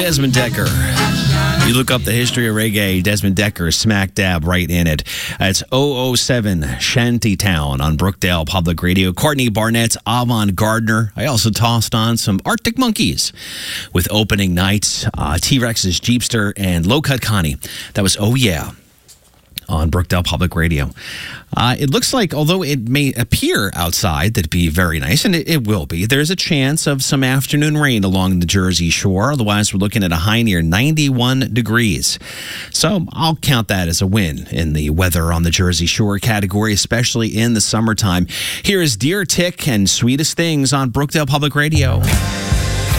Desmond Decker. You look up the history of reggae, Desmond Decker, smack dab right in it. It's 007 Shantytown on Brookdale Public Radio. Courtney Barnett's Avant Gardener. I also tossed on some Arctic Monkeys with Opening Nights, T-Rex's Jeepster, and Low Cut Connie. That was Oh Yeah on Brookdale Public Radio. It looks like, although it may appear outside that it'd be very nice, and it will be, there's a chance of some afternoon rain along the Jersey Shore. Otherwise, we're looking at a high near 91 degrees. So I'll count that as a win in the weather on the Jersey Shore category, especially in the summertime. Here is Deer Tick and Sweetest Things on Brookdale Public Radio.